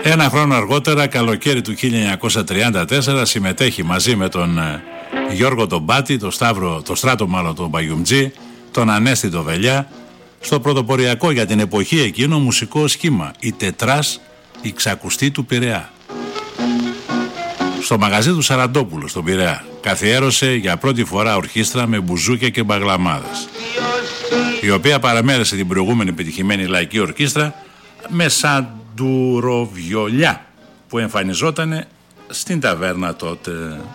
Ένα χρόνο αργότερα, καλοκαίρι του 1934, συμμετέχει μαζί με τον Γιώργο τον Μπάτη, το Στράτο μάλλον τον Μπαγιουμτζή, τον Ανέστη τον Βελιά, στο πρωτοποριακό για την εποχή εκείνο μουσικό σχήμα, η Τετράς, η Ξακουστή του Πειραιά. Στο μαγαζί του Σαραντόπουλου στον Πειραιά καθιέρωσε για πρώτη φορά ορχήστρα με μπουζούκια και μπαγλαμάδες, η οποία παραμέρεσε την προηγούμενη επιτυχημένη λαϊκή ορχήστρα με σαντουροβιολιά που εμφανιζόταν στην ταβέρνα τότε.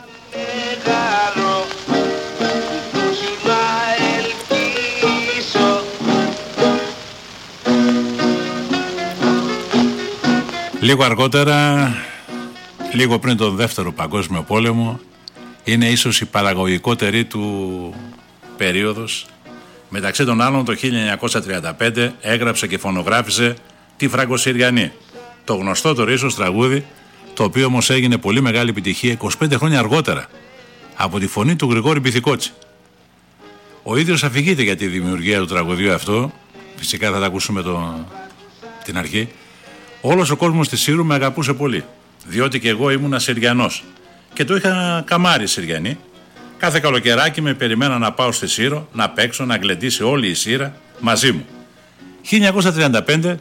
Λίγο αργότερα, λίγο πριν τον Δεύτερο Παγκόσμιο Πόλεμο, είναι ίσως η παραγωγικότερη του περίοδος. Μεταξύ των άλλων, το 1935 έγραψε και φωνογράφησε τη Φραγκοσυριανή, το γνωστότερο ίσως τραγούδι, το οποίο όμως έγινε πολύ μεγάλη επιτυχία 25 χρόνια αργότερα από τη φωνή του Γρηγόρη Μπιθικότσι. Ο ίδιος αφηγείται για τη δημιουργία του τραγουδιού αυτό, φυσικά θα τα ακούσουμε την αρχή. Όλος ο κόσμος της Σύρου με αγαπούσε πολύ, διότι και εγώ ήμουνα Συριανός και το είχα καμάρει Συριανή. Κάθε καλοκαιράκι με περιμένα να πάω στη Σύρο, να παίξω, να γλεντήσει όλη η Σύρα μαζί μου. 1935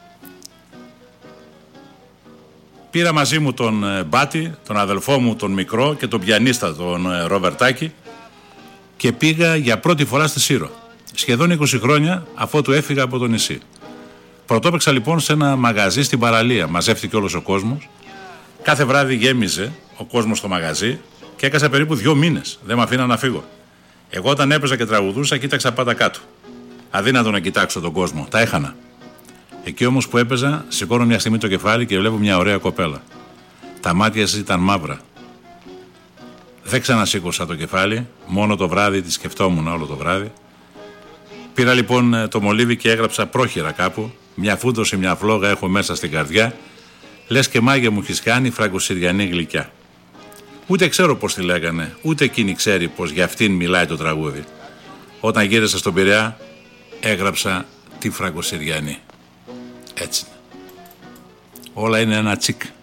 πήρα μαζί μου τον Μπάτη, τον αδελφό μου τον μικρό και τον πιανίστα τον Ροβερτάκη και πήγα για πρώτη φορά στη Σύρο, σχεδόν 20 χρόνια αφότου έφυγα από το νησί. Πρωτόπαιξα λοιπόν σε ένα μαγαζί στην παραλία, μαζεύτηκε όλος ο κόσμος. Κάθε βράδυ γέμιζε ο κόσμος στο μαγαζί και έκασα περίπου 2 μήνες. Δεν με αφήνα να φύγω. Εγώ όταν έπαιζα και τραγουδούσα, κοίταξα πάντα κάτω. Αδύνατο να κοιτάξω τον κόσμο. Τα έχανα. Εκεί όμως που έπαιζα, σηκώνω μια στιγμή το κεφάλι και βλέπω μια ωραία κοπέλα. Τα μάτια της ήταν μαύρα. Δεν ξανασήκωσα το κεφάλι, μόνο το βράδυ τη σκεφτόμουν όλο το βράδυ. Πήρα λοιπόν το μολύβι και έγραψα πρόχειρα κάπου. Μια φούντωση, μια φλόγα έχω μέσα στην καρδιά. Λες και μάγια μου έχεις κάνει Φραγκοσυριανή γλυκιά. Ούτε ξέρω πως τη λέγανε, ούτε εκείνη ξέρει πως για αυτήν μιλάει το τραγούδι. Όταν γύρισα στον Πειραιά, έγραψα τη Φραγκοσυριανή. Έτσι. Όλα είναι ένα τσικ.